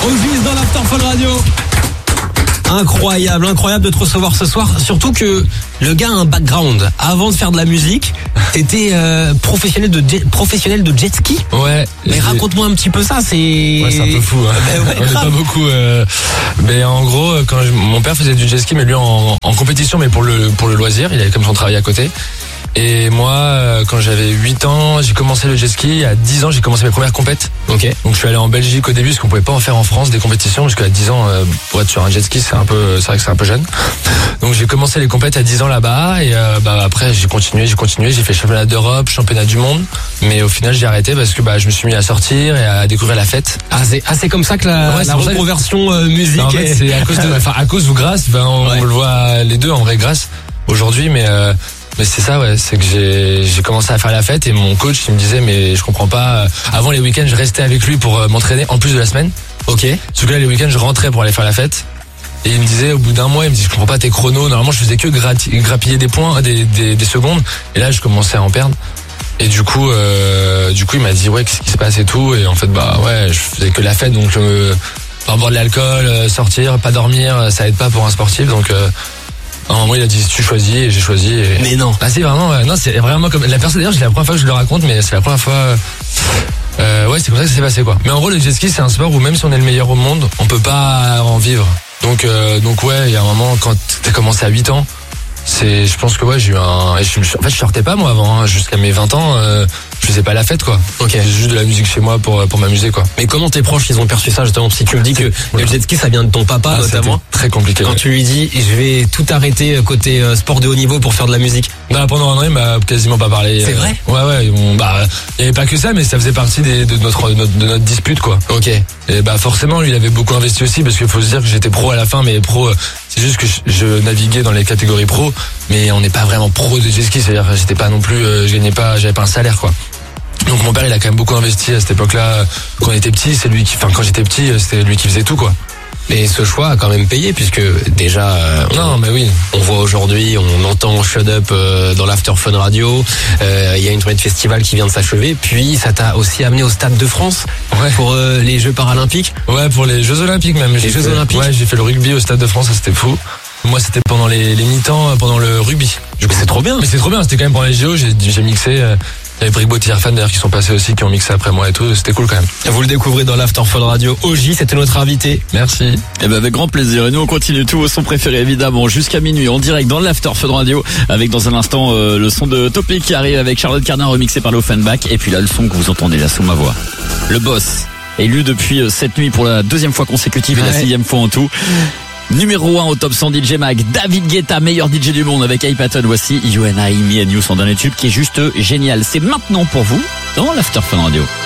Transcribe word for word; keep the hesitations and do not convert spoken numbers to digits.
Ozzy dans l'After Fun Radio. Incroyable, incroyable de te recevoir ce soir. Surtout que le gars a un background. Avant de faire de la musique, t'étais euh, professionnel de jet, professionnel de jet ski. Ouais. Mais raconte-moi un petit peu ça. C'est. Ouais, c'est un peu fou. Hein. Ben ouais, on est pas beaucoup. Euh... Mais en gros, quand je... mon père faisait du jet ski, mais lui en, en compétition, mais pour le pour le loisir, il avait comme son travail à côté. Et moi, quand j'avais huit ans, j'ai commencé le jet ski. À dix ans, j'ai commencé mes premières compètes. Ok. Donc je suis allé en Belgique au début, parce qu'on pouvait pas en faire en France des compétitions, parce qu'à dix ans, pour être sur un jet ski, c'est un peu, c'est vrai que c'est un peu jeune. Donc j'ai commencé les compètes à dix ans là-bas, et euh, bah après j'ai continué, j'ai continué, j'ai fait championnat d'Europe, championnat du monde, mais au final j'ai arrêté parce que bah je me suis mis à sortir et à découvrir la fête. Ah c'est, ah, c'est comme ça que la, ouais, la reconversion euh, musique. En fait, est... c'est à cause de, enfin à cause ou grâce, ben on, ouais. on le voit les deux en vrai grâce aujourd'hui, mais. Euh, Mais c'est ça, ouais, c'est que j'ai j'ai commencé à faire la fête et mon coach il me disait mais je comprends pas. Avant les week-ends, je restais avec lui pour m'entraîner en plus de la semaine. Ok. Parce que là les week-ends, je rentrais pour aller faire la fête. Et il me disait au bout d'un mois, il me dit je comprends pas tes chronos. Normalement, je faisais que gratti- grappiller des points, des, des des secondes. Et là, je commençais à en perdre. Et du coup, euh, du coup, il m'a dit ouais, qu'est-ce qui se passe et tout. Et en fait, bah ouais, je faisais que la fête, donc euh, boire de l'alcool, sortir, pas dormir, ça aide pas pour un sportif, donc. Euh, À un moment, il a dit tu choisis et j'ai choisi. Et... Mais non. Ah c'est vraiment, ouais, non c'est vraiment comme la personne. D'ailleurs, c'est la première fois que je le raconte, mais c'est la première fois. Euh, ouais, c'est comme ça que ça s'est passé quoi. Mais en gros, le jet ski, c'est un sport où même si on est le meilleur au monde, on peut pas en vivre. Donc, euh, donc ouais, il y a un moment quand t'as commencé à huit ans, c'est, je pense que ouais, j'ai eu un. Je, en fait, je sortais pas moi avant, hein, jusqu'à mes vingt ans. Euh, je faisais pas la fête quoi. Ok. J'ai juste de la musique chez moi pour pour m'amuser quoi. Mais comment tes proches ils ont perçu ça justement? Si tu me dis que voilà. Le jet ski ça vient de ton papa ah, notamment. Très compliqué. Quand ouais. tu lui dis je vais tout arrêter côté sport de haut niveau pour faire de la musique. Bah pendant un an il m'a quasiment pas parlé. C'est vrai. Ouais ouais. On, bah il y avait pas que ça, mais ça faisait partie des, de notre de notre, de notre dispute quoi. Ok. Et bah forcément lui il avait beaucoup investi aussi parce qu'il faut se dire que j'étais pro à la fin, mais pro c'est juste que je, je naviguais dans les catégories pro, mais on n'est pas vraiment pro de jet ski, c'est-à-dire que j'étais pas non plus, euh, je gagnais pas, j'avais pas un salaire quoi. Donc mon père il a quand même beaucoup investi à cette époque-là. Quand on était petit, c'est lui qui, enfin quand j'étais petit, c'était lui qui faisait tout quoi. Mais ce choix a quand même payé puisque déjà euh, non on, mais oui on voit aujourd'hui, on entend Shut Up euh, dans l'After Fun Radio. Il euh, y a une tournée de festival qui vient de s'achever. Puis ça t'a aussi amené au Stade de France ouais. pour euh, les Jeux Paralympiques. Ouais, pour les Jeux Olympiques même. Les j'ai Jeux fait, Olympiques. Ouais, j'ai fait le rugby au Stade de France, ça c'était fou. Moi c'était pendant les, les mi-temps, pendant le rugby. Du coup, c'est trop bien. Mais c'est trop bien, c'était quand même pendant les J O, j'ai, j'ai mixé. Euh, Il y avait Brick Botti Fan d'ailleurs qui sont passés aussi, qui ont mixé après moi et tout, c'était cool quand même. Vous le découvrez dans l'After Fun Radio. Oji, c'était notre invité. Merci. Et ben avec grand plaisir. Et nous on continue tout au son préféré évidemment jusqu'à minuit en direct dans l'After Fun Radio avec dans un instant euh, le son de Topic qui arrive avec Charlotte Cardin remixé par l'Offenbach et puis là le son que vous entendez là sous ma voix. Le Boss élu depuis euh, cette nuit pour la deuxième fois consécutive et ouais. la sixième fois en tout. Numéro un au top cent D J Mag, David Guetta, meilleur D J du monde avec iPatton. Voici You and I, Me and You, son dernier tube qui est juste génial. C'est maintenant pour vous dans l'After Fun Radio.